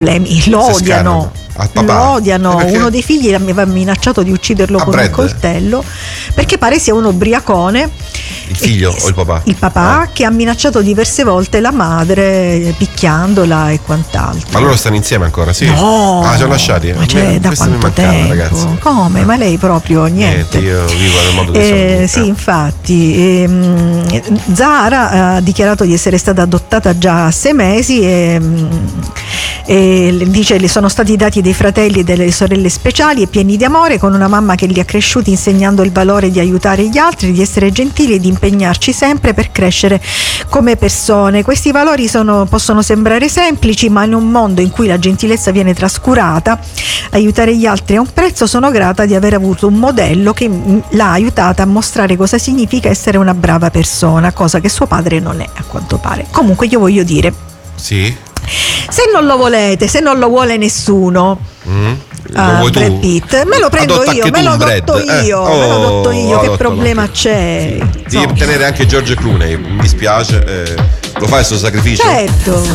lo odiano. Lo odiano. Uno dei figli aveva minacciato di ucciderlo con un coltello perché pare sia un ubriacone. Il figlio o il papà? Il papà, che ha minacciato diverse volte la madre picchiandola e quant'altro. Ma loro stanno insieme ancora? Sì. No, ci hanno lasciati? Ma da quanto tempo? Ragazzi. Come? Ma lei proprio niente. Io vivo nel mondo dei sì, infatti. Zahara ha dichiarato di essere stata adottata già a 6 mesi e dice: le sono stati dati dei fratelli e delle sorelle speciali e pieni di amore, con una mamma che li ha cresciuti insegnando il valore di aiutare gli altri, di essere gentili e di impegnarci sempre per crescere come persone. Questi valori possono sembrare semplici, ma in un mondo in cui la gentilezza viene trascurata, aiutare gli altri a un prezzo, sono grata di aver avuto un modello che l'ha aiutata a mostrare cosa significa essere una brava persona, cosa che suo padre non è, a quanto pare. Comunque io voglio dire, sì, se non lo volete, se non lo vuole nessuno, Brad Pitt, me lo prendo io, me lo adotto io, che problema c'è? Devi tenere anche George Clooney, mi dispiace, lo fai questo sacrificio? Certo.